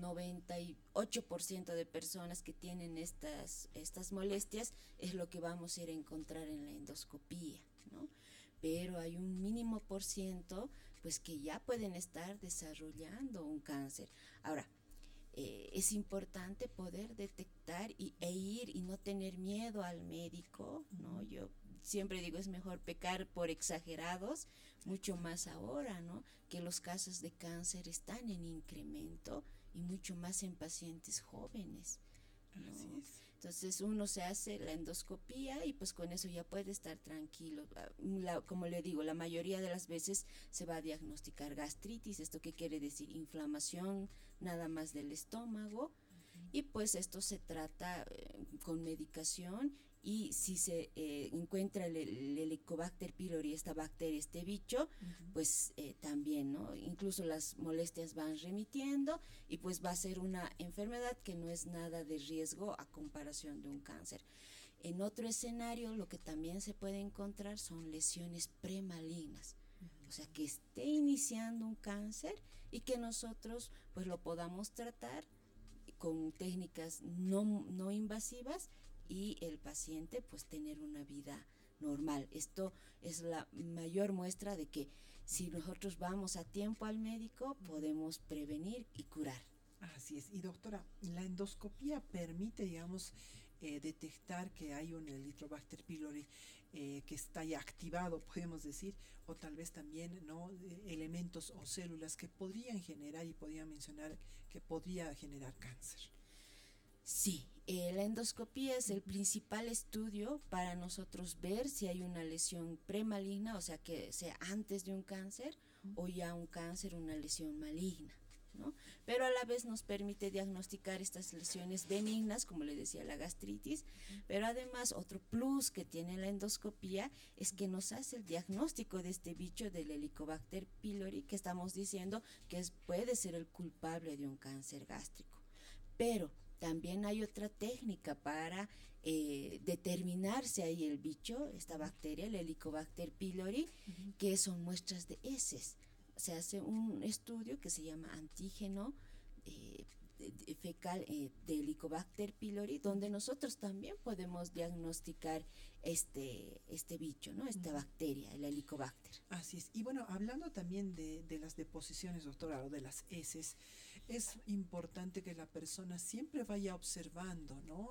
98% de personas que tienen estas molestias es lo que vamos a ir a encontrar en la endoscopía, ¿no? Pero hay un mínimo por ciento pues que ya pueden estar desarrollando un cáncer. Ahora, es importante poder detectar e ir y no tener miedo al médico, ¿no? Yo siempre digo, es mejor pecar por exagerados, mucho más ahora, ¿no? Que los casos de cáncer están en incremento y mucho más en pacientes jóvenes, Así ¿no? es. Entonces uno se hace la endoscopía y pues con eso ya puede estar tranquilo. Como le digo, la mayoría de las veces se va a diagnosticar gastritis. ¿Esto qué quiere decir? Inflamación nada más del estómago, y pues esto se trata con medicación, y si se encuentra el Helicobacter pylori, esta bacteria, este bicho, pues también, ¿no? Incluso las molestias van remitiendo y pues va a ser una enfermedad que no es nada de riesgo a comparación de un cáncer. En otro escenario, lo que también se puede encontrar son lesiones premalignas. O sea, que esté iniciando un cáncer y que nosotros pues lo podamos tratar con técnicas no invasivas, y el paciente pues tener una vida normal. Esto es la mayor muestra de que si nosotros vamos a tiempo al médico podemos prevenir y curar. Así es. Y doctora, la endoscopía permite, digamos, detectar que hay un Helicobacter pylori que está ya activado, podemos decir, o tal vez también no elementos o células que podrían generar y podrían mencionar que podría generar cáncer. Sí, la endoscopía es el principal estudio para nosotros ver si hay una lesión premaligna, o sea, que sea antes de un cáncer o ya un cáncer, una lesión maligna, ¿no? Pero a la vez nos permite diagnosticar estas lesiones benignas, como le decía, la gastritis, pero además otro plus que tiene la endoscopía es que nos hace el diagnóstico de este bicho del Helicobacter pylori, que estamos diciendo que puede ser el culpable de un cáncer gástrico. Pero también hay otra técnica para determinar si hay el bicho, esta bacteria, el Helicobacter pylori, que son muestras de heces. Se hace un estudio que se llama antígeno eh, fecal de Helicobacter pylori, donde nosotros también podemos diagnosticar este bicho, ¿no? Esta bacteria, el Helicobacter. Así es. Y bueno, hablando también de las deposiciones, doctora, o de las heces, es importante que la persona siempre vaya observando, ¿no?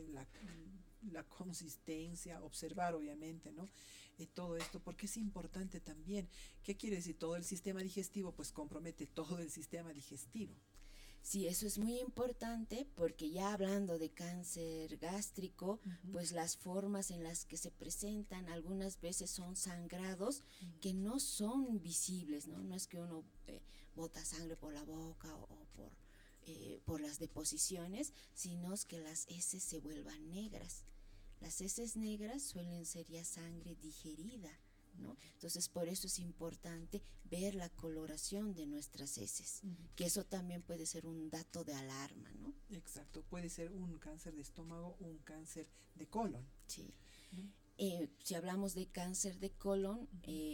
La consistencia, observar obviamente, ¿no? Todo esto, porque es importante también. ¿Qué quiere decir? Todo el sistema digestivo, pues compromete todo el sistema digestivo. Sí, eso es muy importante porque ya hablando de cáncer gástrico, pues las formas en las que se presentan algunas veces son sangrados que no son visibles, ¿no? No es que uno bota sangre por la boca o por las deposiciones, sino es que las heces se vuelvan negras. Las heces negras suelen ser ya sangre digerida, ¿no? Entonces por eso es importante ver la coloración de nuestras heces, que eso también puede ser un dato de alarma, ¿no? Exacto, puede ser un cáncer de estómago o un cáncer de colon, Sí. ¿no? Si hablamos de cáncer de colon,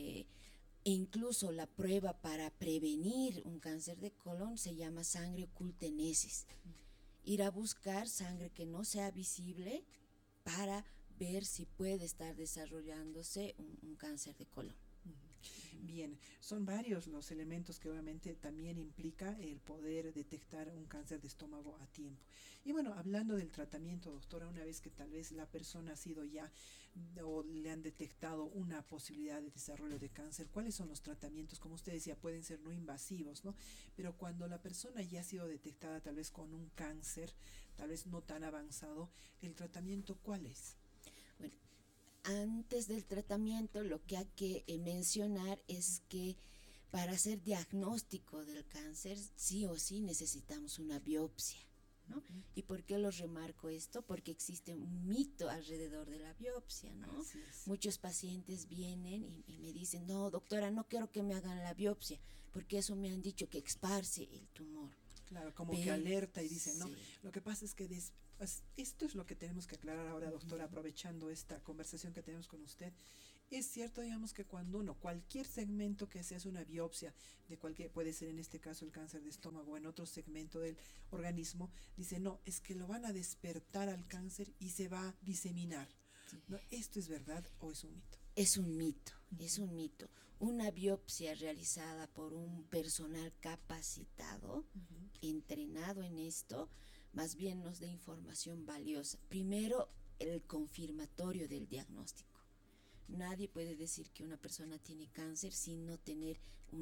incluso la prueba para prevenir un cáncer de colon se llama sangre oculta en heces. Ir a buscar sangre que no sea visible para ver si puede estar desarrollándose un cáncer de colon. Bien, son varios los elementos que obviamente también implica el poder detectar un cáncer de estómago a tiempo. Y bueno, hablando del tratamiento, doctora, una vez que tal vez la persona ha sido ya o le han detectado una posibilidad de desarrollo de cáncer, ¿cuáles son los tratamientos? Como usted decía, pueden ser no invasivos, ¿no? Pero cuando la persona ya ha sido detectada tal vez con un cáncer, tal vez no tan avanzado, ¿el tratamiento cuál es? Bueno, antes del tratamiento lo que hay que mencionar es que para hacer diagnóstico del cáncer sí o sí necesitamos una biopsia, ¿no? ¿Y por qué lo remarco esto? Porque existe un mito alrededor de la biopsia, ¿no? Así es. Muchos pacientes vienen y me dicen, no, doctora, no quiero que me hagan la biopsia, porque eso me han dicho que esparce el tumor. Claro, como que Pero, alerta y dice, no, sí. lo que pasa es que esto es lo que tenemos que aclarar ahora, doctora, aprovechando esta conversación que tenemos con usted. Es cierto, digamos, que cuando uno, cualquier segmento que se hace una biopsia de cualquier, puede ser en este caso el cáncer de estómago o en otro segmento del organismo, dice, no, es que lo van a despertar al cáncer y se va a diseminar. Sí. ¿No? ¿Esto es verdad o es un mito? Es un mito, es Ujú. un mito. Una biopsia realizada por un personal capacitado, Ujú. entrenado en esto, más bien nos da información valiosa. Primero, el confirmatorio del diagnóstico. Nadie puede decir que una persona tiene cáncer sin no tener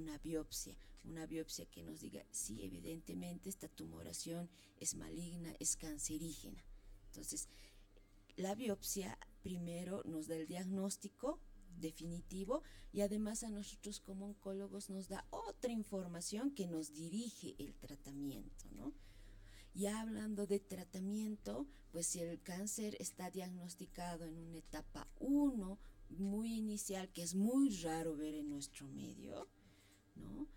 una biopsia que nos diga, sí, evidentemente esta tumoración es maligna, es cancerígena. Entonces, la biopsia primero nos da el diagnóstico definitivo y además a nosotros como oncólogos nos da otra información que nos dirige el tratamiento, ¿no? Ya hablando de tratamiento, pues si el cáncer está diagnosticado en una etapa 1 muy inicial, que es muy raro ver en nuestro medio, ¿no?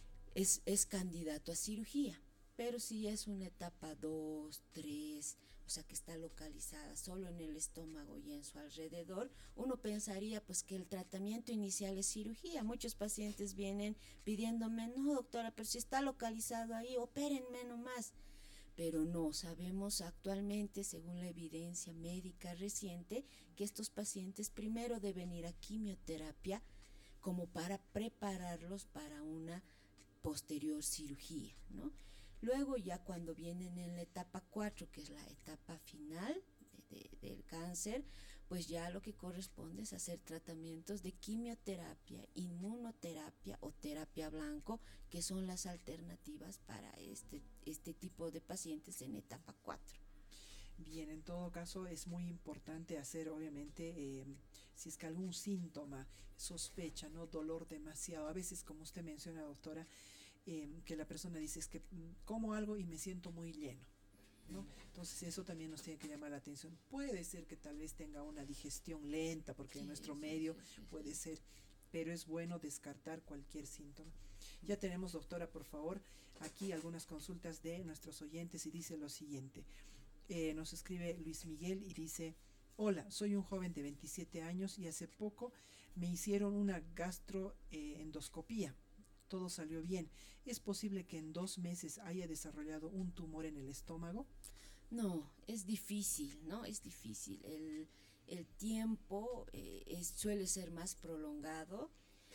Es candidato a cirugía. Pero si es una etapa 2 3, o sea que está localizada solo en el estómago y en su alrededor, uno pensaría pues que el tratamiento inicial es cirugía. Muchos pacientes vienen pidiéndome, no doctora, pero si está localizado ahí, opérenme nomás. Pero no, sabemos actualmente, según la evidencia médica reciente, que estos pacientes primero deben ir a quimioterapia como para prepararlos para una posterior cirugía, ¿no? Luego ya cuando vienen en la etapa 4, que es la etapa final del cáncer, pues ya lo que corresponde es hacer tratamientos de quimioterapia, inmunoterapia o terapia blanco, que son las alternativas para este tipo de pacientes en etapa 4. Bien, en todo caso es muy importante hacer, obviamente, si es que algún síntoma, sospecha, ¿no? Dolor demasiado. A veces, como usted menciona, doctora, que la persona dice es que como algo y me siento muy lleno, ¿no? Entonces eso también nos tiene que llamar la atención. Puede ser que tal vez tenga una digestión lenta, porque en Sí, nuestro sí, medio sí, sí, sí, puede sí. ser, pero es bueno descartar cualquier síntoma. Ya tenemos, doctora, por favor, aquí algunas consultas de nuestros oyentes y dice lo siguiente. Nos escribe Luis Miguel y dice, hola, soy un joven de 27 años y hace poco me hicieron una gastroendoscopía. Todo salió bien. ¿Es posible que en 2 meses haya desarrollado un tumor en el estómago? No, es difícil, ¿no? Es difícil. El tiempo suele ser más prolongado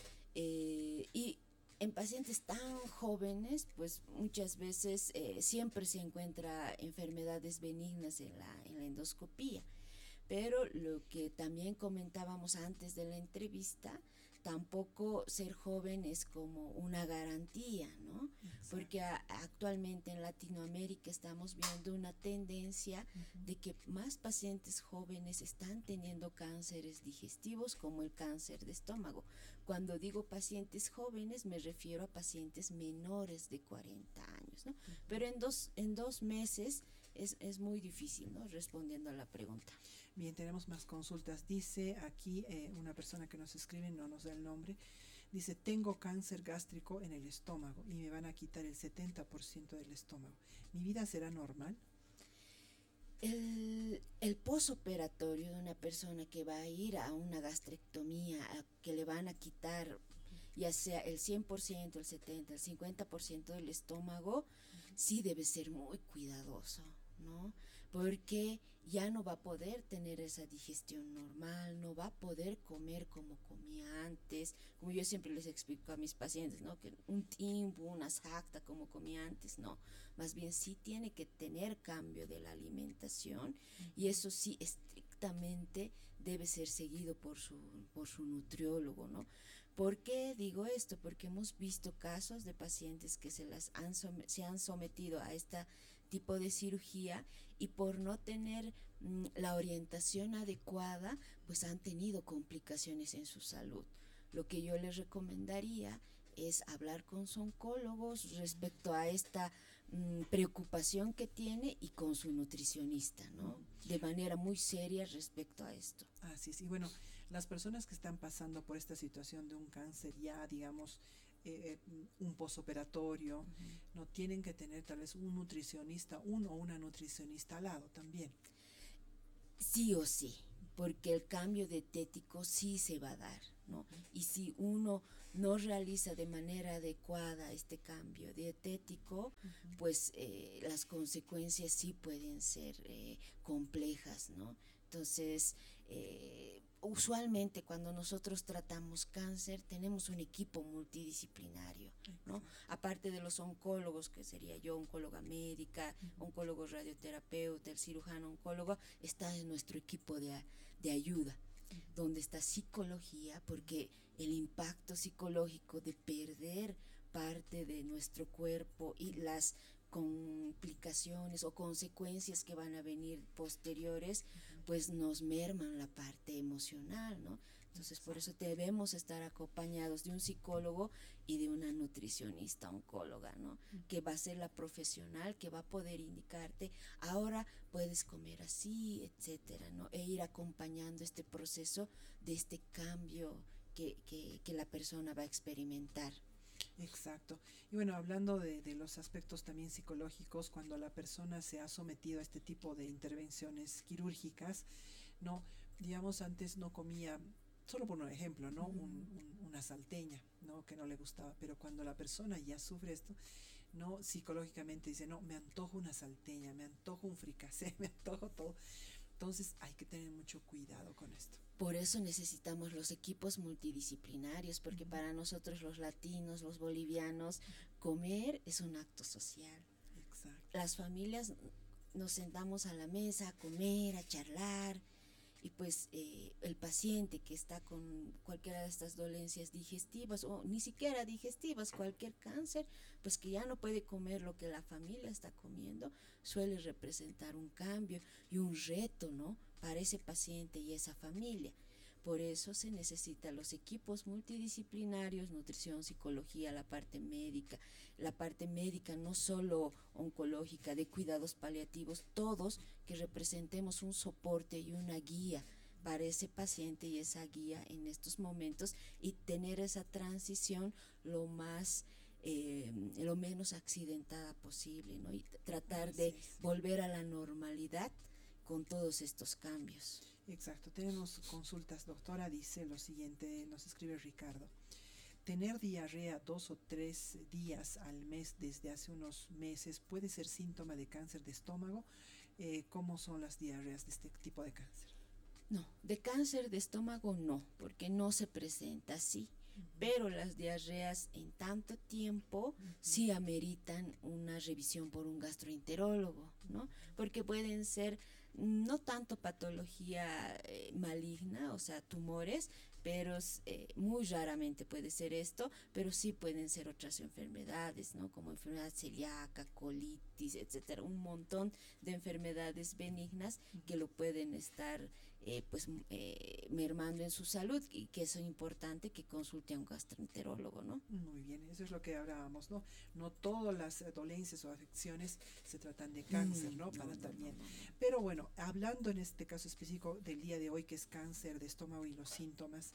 y en pacientes tan jóvenes, pues muchas veces siempre se encuentra enfermedades benignas en la endoscopía. Pero lo que también comentábamos antes de la entrevista, tampoco ser joven es como una garantía, ¿no? Porque Exacto. actualmente en Latinoamérica estamos viendo una tendencia Ujú. de que más pacientes jóvenes están teniendo cánceres digestivos como el cáncer de estómago. Cuando digo pacientes jóvenes me refiero a pacientes menores de 40 años, ¿no? Ujú. Pero en dos meses es muy difícil, ¿no? Respondiendo a la pregunta. Bien, tenemos más consultas. Dice aquí una persona que nos escribe, no nos da el nombre, dice, tengo cáncer gástrico en el estómago y me van a quitar el 70% del estómago. ¿Mi vida será normal? El posoperatorio de una persona que va a ir a una gastrectomía, que le van a quitar ya sea el 100%, el 70%, el 50% del estómago, sí debe ser muy cuidadoso, ¿no? Porque ya no va a poder tener esa digestión normal, no va a poder comer como comía antes, como yo siempre les explico a mis pacientes, ¿no? Que un timbu, una sacta como comía antes, no. Más bien sí tiene que tener cambio de la alimentación y Ujú. eso sí estrictamente debe ser seguido por su nutriólogo, ¿no? ¿Por qué digo esto? Porque hemos visto casos de pacientes que se han sometido a este tipo de cirugía y por no tener la orientación adecuada, pues han tenido complicaciones en su salud. Lo que yo les recomendaría es hablar con su oncólogos respecto a esta preocupación que tiene y con su nutricionista, ¿no? Ujú. De manera muy seria respecto a esto. Así es. Y bueno, las personas que están pasando por esta situación de un cáncer ya, digamos, un posoperatorio, Ujú. no tienen que tener tal vez un nutricionista, uno o una nutricionista al lado también. Sí o sí. porque el cambio dietético sí se va a dar, ¿no? Y si uno no realiza de manera adecuada este cambio dietético, pues las consecuencias sí pueden ser complejas, ¿no? Entonces, usualmente cuando nosotros tratamos cáncer tenemos un equipo multidisciplinario, ¿no? Aparte de los oncólogos, que sería yo, oncóloga médica, oncólogo radioterapeuta, el cirujano oncólogo, está en nuestro equipo de ayuda, donde está psicología, porque el impacto psicológico de perder parte de nuestro cuerpo y las complicaciones o consecuencias que van a venir posteriores, pues nos merman la parte emocional, ¿no? Entonces, por eso debemos estar acompañados de un psicólogo y de una nutricionista oncóloga, ¿no? Que va a ser la profesional que va a poder indicarte, ahora puedes comer así, etcétera, ¿no? E ir acompañando este proceso de este cambio que la persona va a experimentar. Exacto. Y bueno, hablando de los aspectos también psicológicos, cuando la persona se ha sometido a este tipo de intervenciones quirúrgicas, ¿no? Digamos, antes no comía, solo por un ejemplo, ¿no? Una salteña, ¿no? Que no le gustaba, pero cuando la persona ya sufre esto, ¿no? Psicológicamente dice, no, me antojo una salteña, me antojo un fricasé, me antojo todo. Entonces hay que tener mucho cuidado con esto. Por eso necesitamos los equipos multidisciplinarios, porque para nosotros los latinos, los bolivianos, comer es un acto social. Exacto. Las familias nos sentamos a la mesa a comer, a charlar, y pues el paciente que está con cualquiera de estas dolencias digestivas o ni siquiera digestivas, cualquier cáncer, pues que ya no puede comer lo que la familia está comiendo, suele representar un cambio y un reto, ¿no? Para ese paciente y esa familia. Por eso se necesitan los equipos multidisciplinarios, nutrición, psicología, la parte médica no solo oncológica, de cuidados paliativos, todos que representemos un soporte y una guía para ese paciente y esa guía en estos momentos y tener esa transición lo menos accidentada posible, ¿no? Y tratar de volver a la normalidad con todos estos cambios. Exacto, tenemos consultas, doctora, dice lo siguiente, nos escribe Ricardo. Tener diarrea 2 o 3 días al mes desde hace unos meses puede ser síntoma de cáncer de estómago. ¿Cómo son las diarreas de este tipo de cáncer? No, de cáncer de estómago no, porque no se presenta así. Pero las diarreas en tanto tiempo sí ameritan una revisión por un gastroenterólogo, ¿no? Porque pueden ser no tanto patología maligna, o sea, tumores, pero muy raramente puede ser esto, pero sí pueden ser otras enfermedades, ¿no? Como enfermedad celíaca, colitis, etcétera, un montón de enfermedades benignas que lo pueden estar mermando en su salud y que es importante que consulte a un gastroenterólogo, ¿no? Muy bien, eso es lo que hablábamos, ¿no? No todas las dolencias o afecciones se tratan de cáncer, ¿no? Para también. Pero bueno, hablando en este caso específico del día de hoy, que es cáncer de estómago y los síntomas,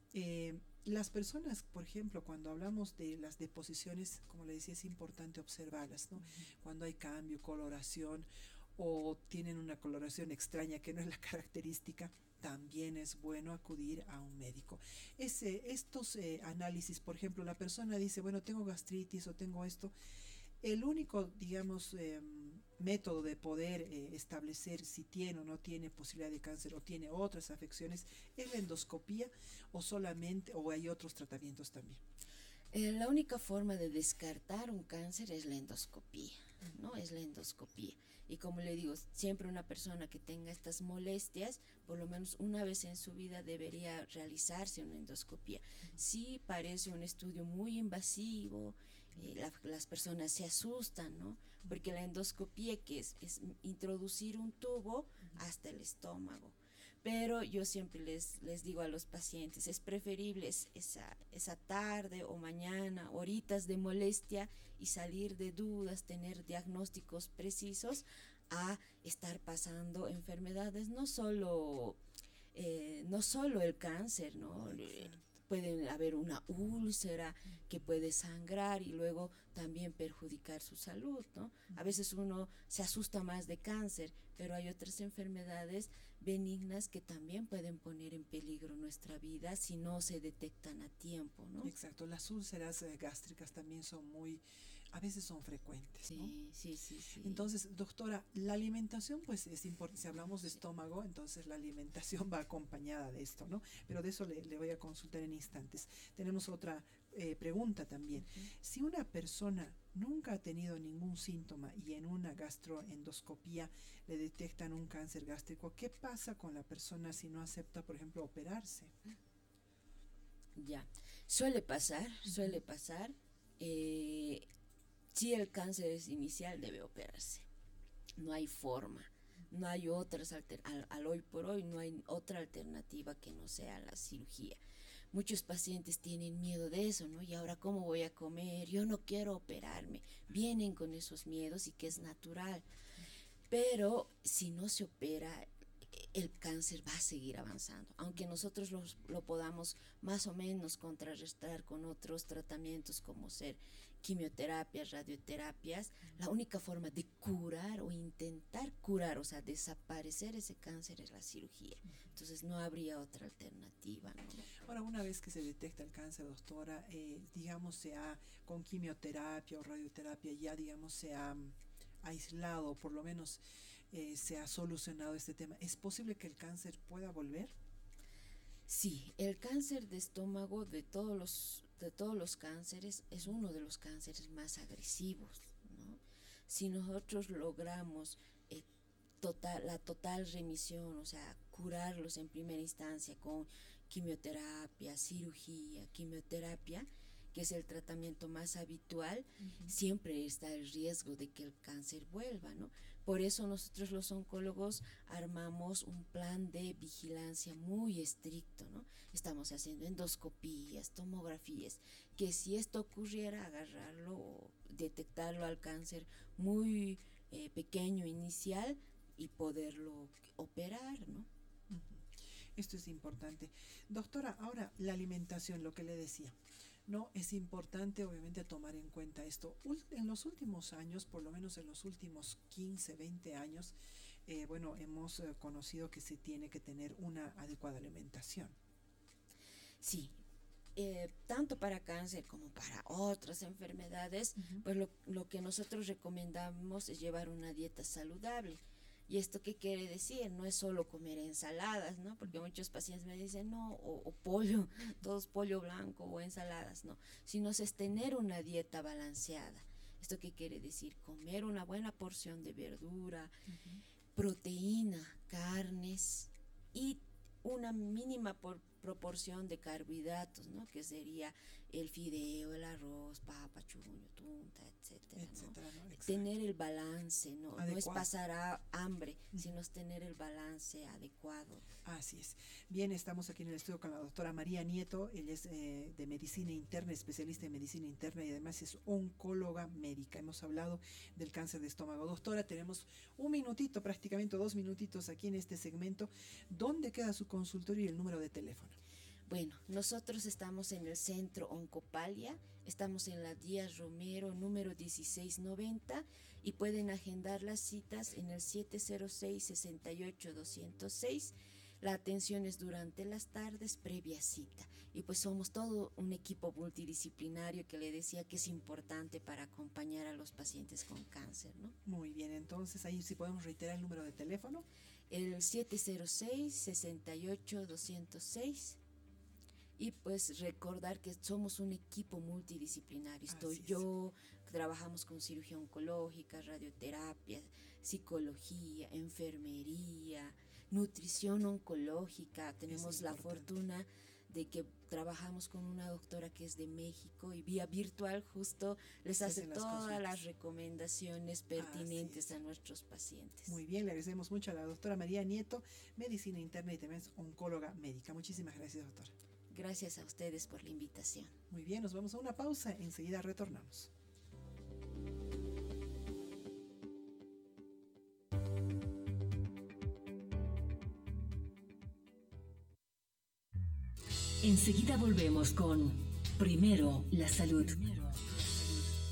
las personas, por ejemplo, cuando hablamos de las deposiciones, como le decía, es importante observarlas, ¿no? Cuando hay cambio, coloración o tienen una coloración extraña que no es la característica, también es bueno acudir a un médico. Estos análisis, por ejemplo, la persona dice, bueno, tengo gastritis o tengo esto, el único, digamos, método de poder establecer si tiene o no tiene posibilidad de cáncer o tiene otras afecciones es la endoscopía o solamente, o hay otros tratamientos también. La única forma de descartar un cáncer es la endoscopía, ¿no? Es la endoscopía. Y como le digo, siempre una persona que tenga estas molestias, por lo menos una vez en su vida debería realizarse una endoscopía. Sí parece un estudio muy invasivo, las personas se asustan, ¿no? Porque la endoscopía que es introducir un tubo hasta el estómago. Pero yo siempre les digo a los pacientes, es preferible esa tarde o mañana, horitas de molestia y salir de dudas, tener diagnósticos precisos, a estar pasando enfermedades, no solo el cáncer, ¿no? puede haber una úlcera que puede sangrar y luego también perjudicar su salud, ¿no? A veces uno se asusta más de cáncer, pero hay otras enfermedades benignas que también pueden poner en peligro nuestra vida si no se detectan a tiempo, ¿no? Exacto, las úlceras gástricas también son a veces son frecuentes, ¿no? Sí, sí, sí, sí. Entonces, doctora, la alimentación, pues es importante. Si hablamos de estómago, entonces la alimentación va acompañada de esto, ¿no? Pero de eso le voy a consultar en instantes. Tenemos otra pregunta también. Si una persona nunca ha tenido ningún síntoma y en una gastroendoscopía le detectan un cáncer gástrico, ¿qué pasa con la persona si no acepta, por ejemplo, operarse? Ya, suele pasar, suele pasar. Eh, si el cáncer es inicial, debe operarse. No hay forma, no hay otras al hoy por hoy no hay otra alternativa que no sea la cirugía. Muchos pacientes tienen miedo de eso, ¿no? Y ahora, ¿cómo voy a comer? Yo no quiero operarme. Vienen con esos miedos y que es natural. Pero si no se opera, el cáncer va a seguir avanzando. Aunque nosotros lo podamos más o menos contrarrestar con otros tratamientos como ser quimioterapias, radioterapias, la única forma de curar o intentar curar, o sea, desaparecer ese cáncer es la cirugía. Entonces no habría otra alternativa, ¿no? Ahora, una vez que se detecta el cáncer, doctora, digamos, con quimioterapia o radioterapia, ya digamos, se ha aislado, por lo menos se ha solucionado este tema, ¿es posible que el cáncer pueda volver? Sí, el cáncer de estómago de todos los cánceres es uno de los cánceres más agresivos, ¿no? Si nosotros logramos la total remisión, o sea, curarlos en primera instancia con quimioterapia, cirugía, quimioterapia, que es el tratamiento más habitual, siempre está el riesgo de que el cáncer vuelva, ¿no? Por eso nosotros los oncólogos armamos un plan de vigilancia muy estricto, ¿no? Estamos haciendo endoscopías, tomografías, que si esto ocurriera, agarrarlo o detectarlo al cáncer muy pequeño inicial y poderlo operar, ¿no? Ujú. Esto es importante. Doctora, ahora la alimentación, lo que le decía. No, es importante obviamente tomar en cuenta esto. En los últimos años, por lo menos en los últimos 15, 20 años, bueno, hemos conocido que se tiene que tener una adecuada alimentación. Sí, tanto para cáncer como para otras enfermedades, pues lo que nosotros recomendamos es llevar una dieta saludable. ¿Y esto qué quiere decir? No es solo comer ensaladas, ¿no? Porque muchos pacientes me dicen, no, o pollo, todos pollo blanco o ensaladas, no. Sino es tener una dieta balanceada. ¿Esto qué quiere decir? Comer una buena porción de verdura, proteína, carnes y una mínima proporción de carbohidratos, ¿no? Que sería el fideo, el arroz, papa, chuño, tunta, etcétera, ¿no? Etcétera, ¿no? Tener el balance, ¿no? No es Adecuado. pasar hambre, sino es tener el balance adecuado. Así es. Bien, estamos aquí en el estudio con la doctora María Nieto. Ella es de medicina interna, especialista en medicina interna y además es oncóloga médica. Hemos hablado del cáncer de estómago. Doctora, tenemos un minutito, prácticamente 2 minutitos aquí en este segmento. ¿Dónde queda su consultorio y el número de teléfono? Bueno, nosotros estamos en el centro Oncopalia, estamos en la Díaz Romero número 1690 y pueden agendar las citas en el 706-68206. La atención es durante las tardes previa cita y pues somos todo un equipo multidisciplinario que le decía que es importante para acompañar a los pacientes con cáncer, ¿no? Muy bien, entonces ahí sí podemos reiterar el número de teléfono. El 706-68206. Y pues recordar que somos un equipo multidisciplinario. Estoy yo, trabajamos con cirugía oncológica, radioterapia, psicología, enfermería, nutrición oncológica. Tenemos la fortuna de que trabajamos con una doctora que es de México y vía virtual justo les hace todas las recomendaciones pertinentes a nuestros pacientes. Muy bien, le agradecemos mucho a la doctora María Nieto, medicina interna y también es oncóloga médica. Muchísimas gracias, doctora. Gracias a ustedes por la invitación. Muy bien, nos vamos a una pausa, enseguida retornamos. Enseguida volvemos con Primero la Salud.